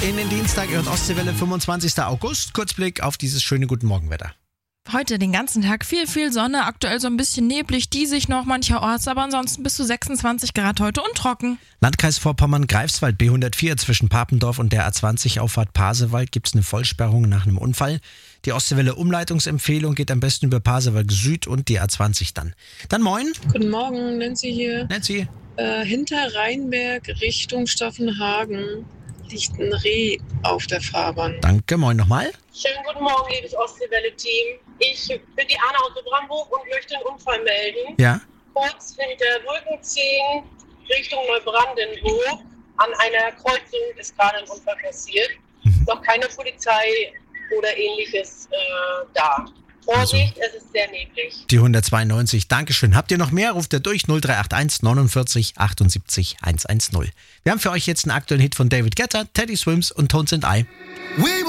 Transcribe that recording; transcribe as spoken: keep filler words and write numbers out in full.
in den Dienstag, ihr hört Ostseewelle, fünfundzwanzigster August. Kurzblick auf dieses schöne Guten Morgenwetter. Heute den ganzen Tag viel, viel Sonne, aktuell so ein bisschen neblig, diesig noch mancherorts, aber ansonsten bis zu sechsundzwanzig Grad heute und trocken. Landkreis Vorpommern-Greifswald, B hundertvier zwischen Papendorf und der A zwanzig Auffahrt Pasewalk gibt es eine Vollsperrung nach einem Unfall. Die Ostseewelle-Umleitungsempfehlung geht am besten über Pasewalk Süd und die A zwanzig dann. Dann moin. Guten Morgen, Nancy hier. Nancy. Äh, hinter Rheinberg Richtung Staffenhagen liegt ein Reh auf der Fahrbahn. Danke, moin nochmal. Schönen guten Morgen, liebes Ostseewelle-Team. Ich bin die Anna aus Brandenburg und möchte einen Unfall melden. Ja. Kurz hinter Brückenzehen Richtung Neubrandenburg. An einer Kreuzung ist gerade ein Unfall passiert. Mhm. Noch keine Polizei oder ähnliches äh, da. Vorsicht, also, es ist sehr neblig. Die hundertzweiundneunzig, Dankeschön. Habt ihr noch mehr? Ruft ihr durch null drei acht eins neunundvierzig achtundsiebzig hundertzehn. Wir haben für euch jetzt einen aktuellen Hit von David Guetta, Teddy Swims und Tones and I.